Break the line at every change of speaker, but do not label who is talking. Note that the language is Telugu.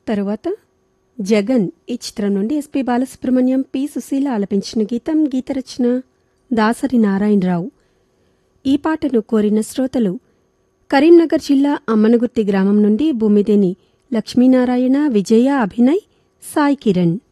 తరువాత జగన్ ఈ చిత్రం నుండి ఎస్పి బాలసుబ్రహ్మణ్యం, పి సుశీల ఆలపించిన గీతం. గీతరచన దాసరి నారాయణరావు. ఈ పాటను కోరిన శ్రోతలు కరీంనగర్ జిల్లా అమ్మనగుర్తి గ్రామం నుండి భూమిదేని లక్ష్మీనారాయణ, విజయ, అభినయ్, సాయి కిరణ్.